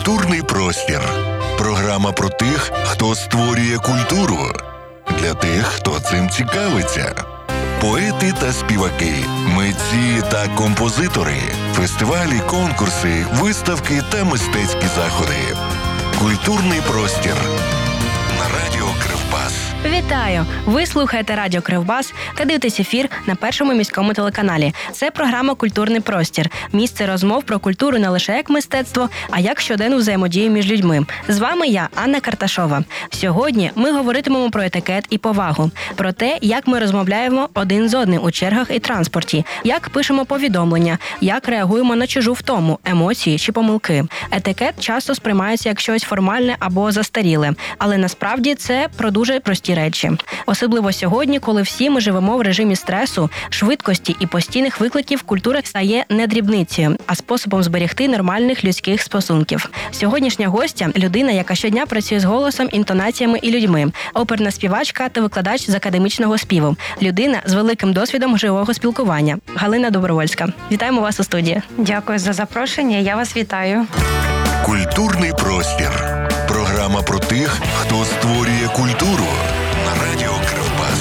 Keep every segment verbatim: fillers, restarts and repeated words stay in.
Культурний простір. Програма про тих, хто створює культуру. Для тих, хто цим цікавиться. Поети та співаки, митці та композитори, фестивалі, конкурси, виставки та мистецькі заходи. Культурний простір. На радіо Кривбас. Вітаю! Ви слухаєте радіо Кривбас та дивитесь ефір на першому міському телеканалі. Це програма «Культурний простір». Місце розмов про культуру не лише як мистецтво, а як щоденну взаємодію між людьми. З вами я, Анна Карташова. Сьогодні ми говоритимемо про етикет і повагу. Про те, як ми розмовляємо один з одним у чергах і транспорті, як пишемо повідомлення, як реагуємо на чужу втому, емоції чи помилки. Етикет часто сприймається як щось формальне або застаріле, але насправді це про дуже прості речі. Особливо сьогодні, коли всі ми живемо в режимі стресу, швидкості і постійних викликів, культура стає не дрібницею, а способом зберегти нормальних людських стосунків. Сьогоднішня гостя – людина, яка щодня працює з голосом, інтонаціями і людьми, оперна співачка та викладач з академічного співу, людина з великим досвідом живого спілкування. Галина Добровольська. Вітаємо вас у студії. Дякую за запрошення, я вас вітаю. Культурний простір. Програма про тих, хто створює культуру. На радіо Кривбас.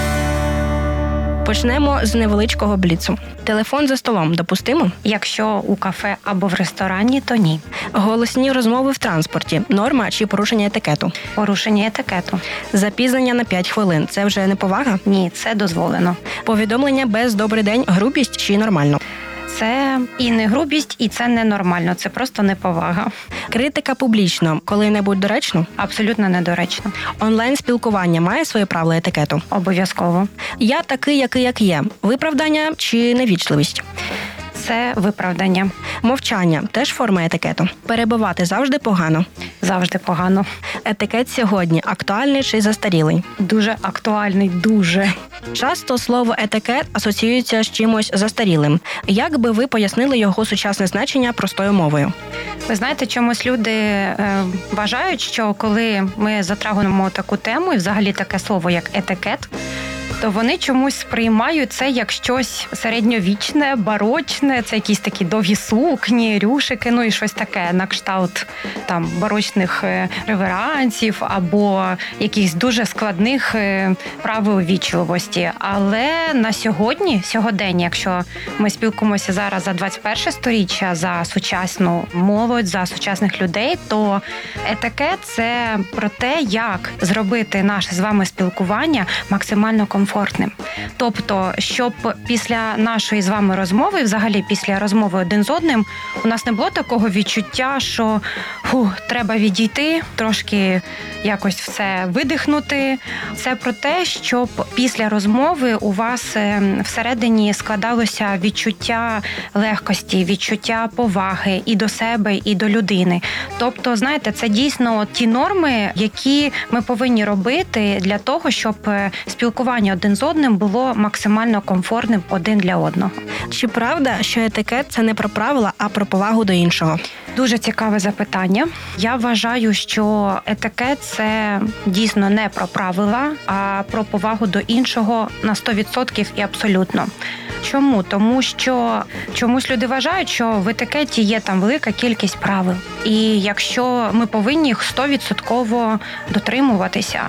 Почнемо з невеличкого бліцу. Телефон за столом допустимо? Якщо у кафе або в ресторані, то ні. Голосні розмови в транспорті. Норма чи порушення етикету? Порушення етикету. Запізнення на п'ять хвилин. Це вже неповага? Ні, це дозволено. Повідомлення без «добрий день» – грубість чи нормально? Це і не грубість, і це не нормально. Це просто неповага. Критика публічно. Коли-небудь доречно? Абсолютно недоречно. Онлайн-спілкування має свої правила етикету? Обов'язково. Я такий, який як є. Виправдання чи невічливість? Це виправдання. Мовчання – теж форма етикету. Перебивати завжди погано? Завжди погано. Етикет сьогодні актуальний чи застарілий? Дуже актуальний, дуже. Часто слово «етикет» асоціюється з чимось застарілим. Як би ви пояснили його сучасне значення простою мовою? Ви знаєте, чомусь люди е, вважають, що коли ми затрагуємо таку тему, і взагалі таке слово, як етикет, то вони чомусь сприймають це як щось середньовічне, барочне, це якісь такі довгі сукні, рюшики, ну і щось таке на кшталт там барочних реверансів або якихось дуже складних правил вічливості. Але на сьогодні, сьогодення, якщо ми спілкуємося зараз за двадцять перше сторіччя, за сучасну молодь, за сучасних людей, то етикет – це про те, як зробити наше з вами спілкування максимально комфортним. комфортним. Тобто, щоб після нашої з вами розмови, взагалі після розмови один з одним, у нас не було такого відчуття, що фу, треба відійти, трошки якось все видихнути. Це про те, щоб після розмови у вас всередині складалося відчуття легкості, відчуття поваги і до себе, і до людини. Тобто, знаєте, це дійсно ті норми, які ми повинні робити для того, щоб спілкування один з одним було максимально комфортним один для одного. Чи правда, що етикет – це не про правила, а про повагу до іншого? Дуже цікаве запитання. Я вважаю, що етикет – це дійсно не про правила, а про повагу до іншого на сто відсотків і абсолютно. Чому? Тому що чомусь люди вважають, що в етикеті є там велика кількість правил. І якщо ми повинні їх сто відсотків дотримуватися.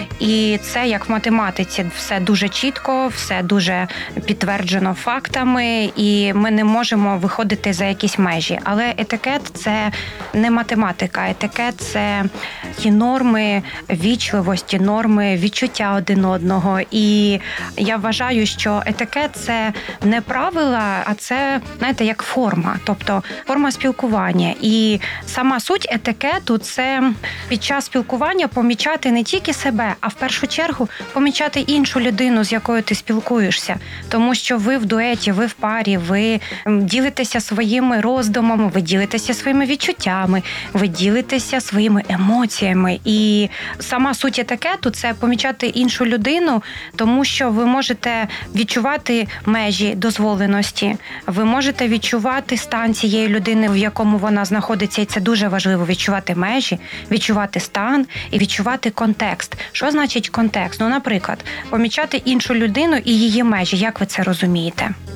І це як в математиці, все дуже чітко, все дуже підтверджено фактами, і ми не можемо виходити за якісь межі. Але етикет – це не математика, етикет – це ті норми вічливості, норми відчуття один одного. І я вважаю, що етикет – це не правила, а це, знаєте, як форма, тобто форма спілкування. І сама суть етикету – це під час спілкування помічати не тільки себе, а в першу чергу помічати іншу людину, з якою ти спілкуєшся. Тому що ви в дуеті, ви в парі, ви ділитеся своїми роздумами, ви ділитеся своїми відчуттями, ви ділитеся своїми емоціями. І сама суть етикету – це помічати іншу людину, тому що ви можете відчувати межі дозволеності, ви можете відчувати стан цієї людини, в якому вона знаходиться, і це дуже важливо – відчувати межі, відчувати стан і відчувати контекст. Що значить контекст? Ну, наприклад, помічати іншу людину і її межі. Як ви це розумієте?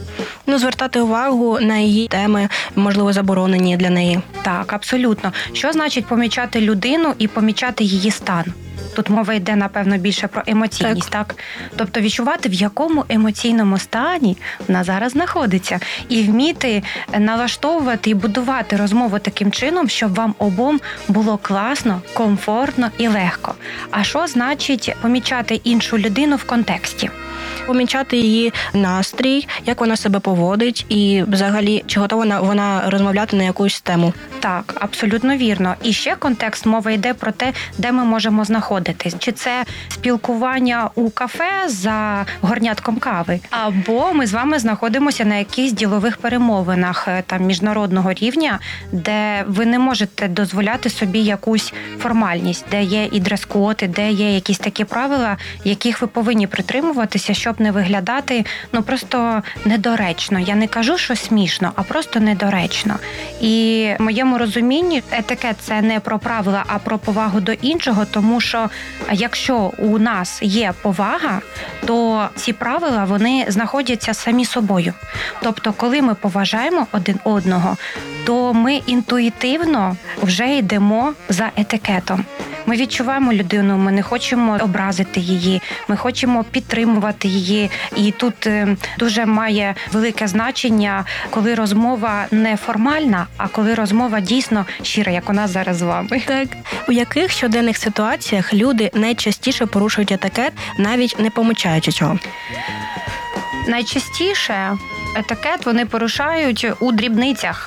Ну, звертати увагу на її теми, можливо, заборонені для неї. Так, абсолютно. Що значить помічати людину і помічати її стан? Тут мова йде, напевно, більше про емоційність, так. так? Тобто відчувати, в якому емоційному стані вона зараз знаходиться. І вміти налаштовувати і будувати розмову таким чином, щоб вам обом було класно, комфортно і легко. А що значить помічати іншу людину в контексті? Помічати її настрій, як вона себе поводить і взагалі, чи готова вона, вона розмовляти на якусь тему. Так, абсолютно вірно. І ще контекст, мова йде про те, де ми можемо знаходитись. Чи це спілкування у кафе за горнятком кави, або ми з вами знаходимося на якихось ділових перемовинах там міжнародного рівня, де ви не можете дозволяти собі якусь формальність, де є і дрес-код, де є якісь такі правила, яких ви повинні притримуватися, щоб не виглядати, ну, просто недоречно. Я не кажу, що смішно, а просто недоречно. І в моєму розумінні етикет – це не про правила, а про повагу до іншого, тому що якщо у нас є повага, то ці правила, вони знаходяться самі собою. Тобто, коли ми поважаємо один одного, то ми інтуїтивно вже йдемо за етикетом. Ми відчуваємо людину, ми не хочемо образити її, ми хочемо підтримувати її. І тут дуже має велике значення, коли розмова не формальна, а коли розмова дійсно щира, як у нас зараз з вами. Так. У яких щоденних ситуаціях люди найчастіше порушують етикет, навіть не помічаючи цього? Найчастіше етикет вони порушають у дрібницях.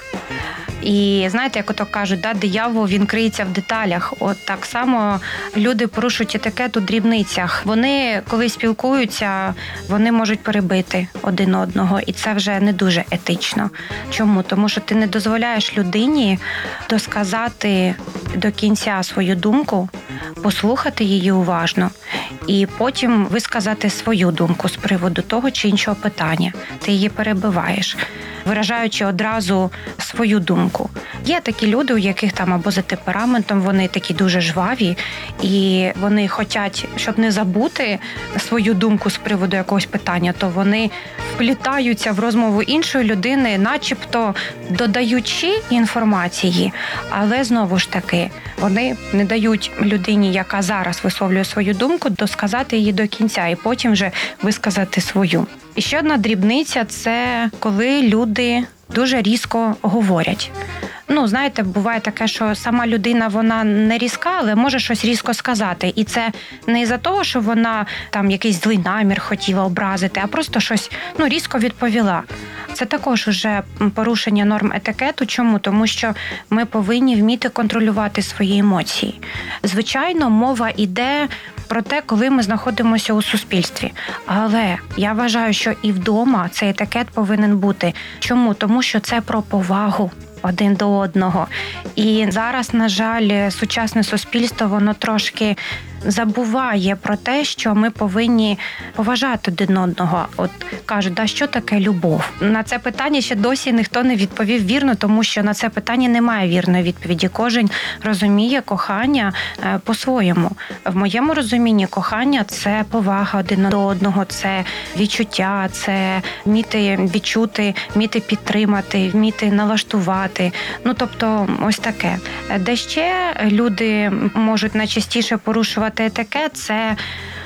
І знаєте, як ото кажуть, да, диявол, він криється в деталях. От так само люди порушують етикет у дрібницях. Вони, коли спілкуються, вони можуть перебити один одного. І це вже не дуже етично. Чому? Тому що ти не дозволяєш людині досказати до кінця свою думку, послухати її уважно і потім висказати свою думку з приводу того чи іншого питання. Ти її перебиваєш, виражаючи одразу свою думку. Є такі люди, у яких там або за темпераментом вони такі дуже жваві, і вони хочуть, щоб не забути свою думку з приводу якогось питання, то вони вплітаються в розмову іншої людини, начебто додаючи інформації, але знову ж таки вони не дають людині, яка зараз висловлює свою думку, досказати її до кінця і потім вже висказати свою. І ще одна дрібниця – це коли люди дуже різко говорять. Ну, знаєте, буває таке, що сама людина, вона не різка, але може щось різко сказати. І це не із-за того, що вона там якийсь злий намір хотіла образити, а просто щось, ну, різко відповіла. Це також уже порушення норм етикету. Чому? Тому що ми повинні вміти контролювати свої емоції. Звичайно, мова йде про те, коли ми знаходимося у суспільстві. Але я вважаю, що і вдома цей етикет повинен бути. Чому? Тому що це про повагу один до одного. І зараз, на жаль, сучасне суспільство, воно трошки забуває про те, що ми повинні поважати один одного. От кажуть, да, що таке любов? На це питання ще досі ніхто не відповів вірно, тому що на це питання немає вірної відповіді. Кожен розуміє кохання по-своєму. В моєму розумінні кохання – це повага один до одного, це відчуття, це вміти відчути, вміти підтримати, вміти налаштувати. Ну, тобто, ось таке. Де ще люди можуть найчастіше порушувати етикет, це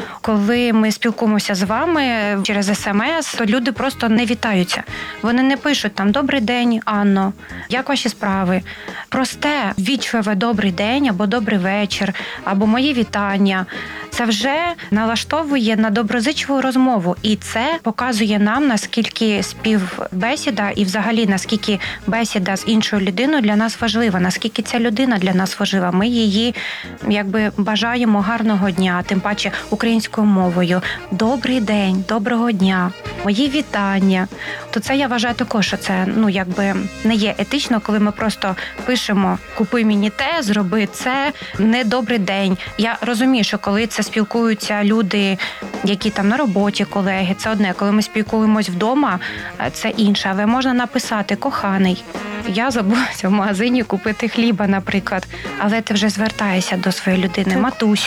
коли ми спілкуємося з вами через смс, то люди просто не вітаються. Вони не пишуть там «Добрий день, Анно», «Як ваші справи?». Просте, ввічливе «Добрий день» або «Добрий вечір», або «Мої вітання». Це вже налаштовує на доброзичливу розмову. І це показує нам, наскільки співбесіда і взагалі наскільки бесіда з іншою людиною для нас важлива, наскільки ця людина для нас важлива. Ми її якби бажаємо гарного дня, тим паче українською мовою. Добрий день, доброго дня, мої вітання. То це я вважаю також, що це ну якби не є етично, коли ми просто пишемо «Купи мені те, зроби це», не «Добрий день». Я розумію, що коли це спілкуються люди, які там на роботі, колеги, це одне. Коли ми спілкуємось вдома, це інше. Але можна написати «Коханий, я забулася в магазині купити хліба», наприклад. Але ти вже звертаєшся до своєї людини. «Матусю,